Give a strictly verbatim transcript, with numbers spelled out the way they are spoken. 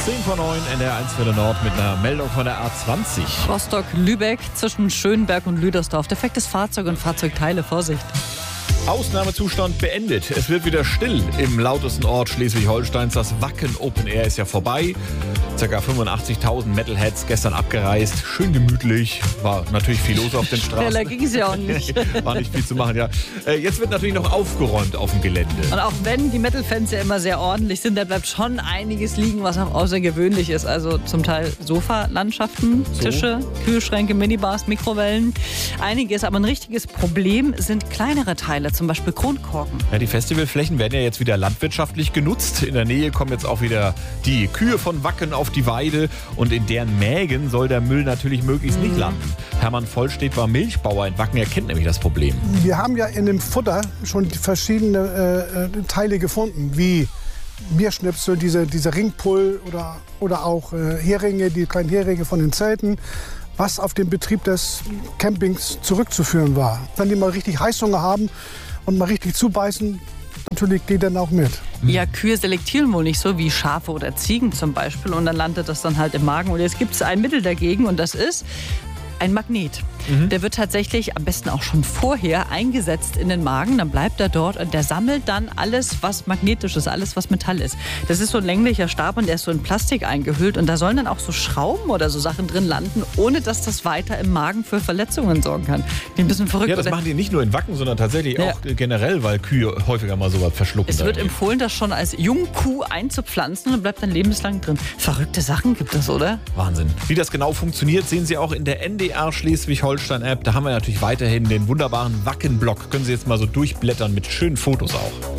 zehn vor neun, N D R eins für den Nord mit einer Meldung von der A zwanzig. Rostock-Lübeck zwischen Schönberg und Lüdersdorf. Defektes Fahrzeug und Fahrzeugteile, Vorsicht. Ausnahmezustand beendet. Es wird wieder still im lautesten Ort Schleswig-Holsteins. Das Wacken Open Air ist ja vorbei. Circa fünfundachtzigtausend Metalheads gestern abgereist. Schön gemütlich. War natürlich viel los auf den Straßen. Schneller ging es ja auch nicht. War nicht viel zu machen, ja. Jetzt wird natürlich noch aufgeräumt auf dem Gelände. Und auch wenn die Metal-Fans ja immer sehr ordentlich sind, da bleibt schon einiges liegen, was auch außergewöhnlich ist. Also zum Teil Sofalandschaften, so. Tische, Kühlschränke, Minibars, Mikrowellen. Einiges, aber ein richtiges Problem sind kleinere Teile, zum Beispiel Kronkorken. Ja, die Festivalflächen werden ja jetzt wieder landwirtschaftlich genutzt. In der Nähe kommen jetzt auch wieder die Kühe von Wacken auf die Weide und in deren Mägen soll der Müll natürlich möglichst nicht landen. Hermann Vollstedt war Milchbauer in Wacken, er kennt nämlich das Problem. Wir haben ja in dem Futter schon verschiedene äh, Teile gefunden, wie Bierschnipsel, diese, diese Ringpull oder, oder auch äh, Heringe, die kleinen Heringe von den Zelten, was auf den Betrieb des Campings zurückzuführen war. Wenn die mal richtig Heißhunger haben und mal richtig zubeißen, natürlich geht dann auch mit. Ja, Kühe selektieren wohl nicht so wie Schafe oder Ziegen zum Beispiel und dann landet das dann halt im Magen. Und jetzt gibt es ein Mittel dagegen und das ist ein Magnet. Mhm. Der wird tatsächlich am besten auch schon vorher eingesetzt in den Magen. Dann bleibt er dort und der sammelt dann alles, was magnetisch ist, alles, was Metall ist. Das ist so ein länglicher Stab und der ist so in Plastik eingehüllt. Und da sollen dann auch so Schrauben oder so Sachen drin landen, ohne dass das weiter im Magen für Verletzungen sorgen kann. Ein bisschen verrückt. Ja, das oder? machen die nicht nur in Wacken, sondern tatsächlich ja. auch generell, weil Kühe häufiger mal sowas verschlucken. Es wird empfohlen, das schon als Jungkuh einzupflanzen und bleibt dann lebenslang drin. Verrückte Sachen gibt es, oder? Wahnsinn. Wie das genau funktioniert, sehen Sie auch in der N D R Schleswig-Holstein-App. Da haben wir natürlich weiterhin den wunderbaren Wacken-Blog. Können Sie jetzt mal so durchblättern mit schönen Fotos auch.